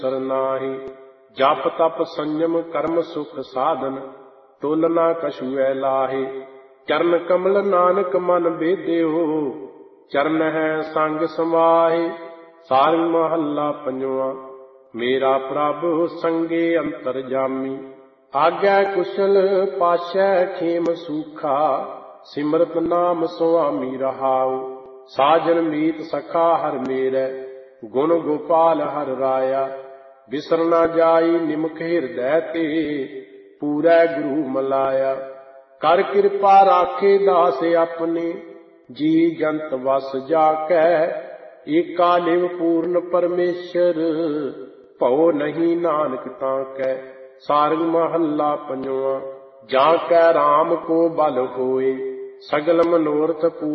ਸਰਨਾਹੀ। ਜਪ ਤਪ ਸੰਜਮ ਕਰਮ ਸੁਖ ਸਾਧਨ, ਤੁਲ ਨਾ ਕਛੁਐ ਲਾਹੇ। ਚਰਨ ਕਮਲ ਨਾਨਕ ਮਨ ਬੇਦਿਓ, ਚਰਨ ਹੈ ਸੰਗ ਸਮਾਹੇ। ਸਾਰੰਗ ਮਹੱਲਾ ਪੰਜਵਾਂ। ਮੇਰਾ ਪ੍ਰਭ ਸੰਗੇ ਅੰਤਰ ਜਾਮੀ, ਆਗੈ ਕੁਸ਼ਲ ਪਾਸ਼ੈ ਖੇਮ ਸੂਖਾ। ਸਿਮਰਤ ਨਾਮ ਸੁਆਮੀ ਰਹਾਉ, ਸਾਜਨ ਮੀਤ ਸਖਾ ਹਰ ਮੇਰੈ। ਗੁਣ ਗੋਪਾਲ ਹਰ ਰਾਇਆ, ਬਿਸਰ ਨਾ ਜਾਈ ਨਿਮਖ ਹਿਰਦੈ ਤੇ। ਪੂਰੈ ਗੁਰੂ ਮਲਾਇਆ, ਕਰ ਕਿਰਪਾ ਰਾਖੇ ਦਾਸ ਆਪਣੇ। ਜੀ ਜੰਤ ਵਸ ਜਾ ਕੈ, ਏਕਾ ਲਿਵ ਪੂਰਨ ਪਰਮੇਸ਼ਰ। ਭਉ ਨਹੀਂ ਨਾਨਕ ਤਾਂ ਕੈ। ਸਾਰੰਗ ਮਹੱਲਾ ਪੰਜਵਾਂ। ਜਾਂ ਕੈ ਰਾਮ ਕੋ ਬਲ ਹੋਏ, ਸਗਲ ਮਨੋਰਥ